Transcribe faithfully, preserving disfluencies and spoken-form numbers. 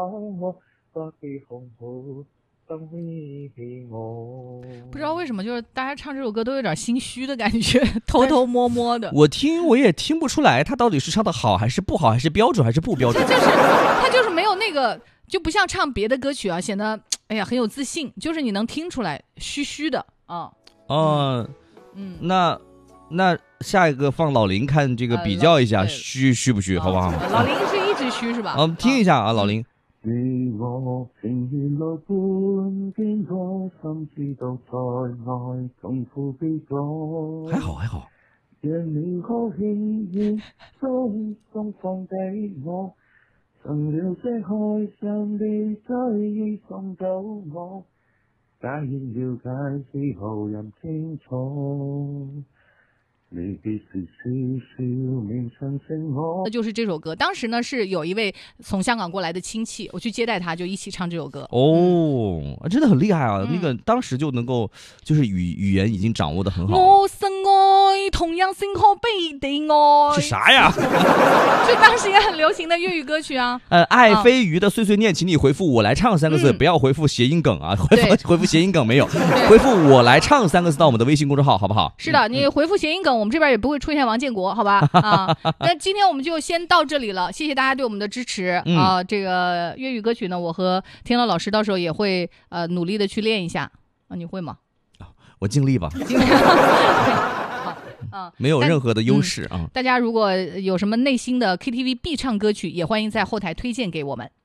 不知道为什么，就是大家唱这首歌都有点心虚的感觉，偷偷摸摸的。 我听我也听不出来，他到底是唱的好还是不好，还是标准还是不标准。 他就是他就是没有那个，就不像唱别的歌曲啊，显得哎呀很有自信，就是你能听出来虚虚的啊。 嗯嗯，那那下一个放老林看这个比较一下，虚虚不虚，好不好？ 老林是一直虚是吧？ 嗯，听一下啊，老林。 如我情如路半，經過心知道在愛痛苦悲哀。 還好還好。 讓你可輕輕鬆鬆放低我，曾了些開心的追憶送到我，假現了解是無人清楚。 那就是这首歌，当时呢是有一位从香港过来的亲戚，我去接待他，就一起唱这首歌。 哦，真的很厉害啊！ 嗯、 那个当时就能够，就是语语言已经掌握的很好。 我深愛同樣星河被地愛是啥呀？ 就当时也很流行的粤语歌曲啊。 呃，爱飞鱼的碎碎念，请你回复我来唱三个字，嗯、不要回复谐音梗啊！回复回复谐音梗没有，回复我来唱三个字到我们的微信公众号，好不好？ 是的，你回复谐音梗。我们这边也不会出现王建国，好吧？啊，那今天我们就先到这里了，谢谢大家对我们的支持、嗯、啊！这个粤语歌曲呢，我和天乐老师到时候也会呃努力的去练一下啊，你会吗？ 我尽力吧。 尽力。好啊， 没有任何的优势啊、 嗯！大家如果有什么内心的 K T V 必唱歌曲，也欢迎在后台推荐给我们。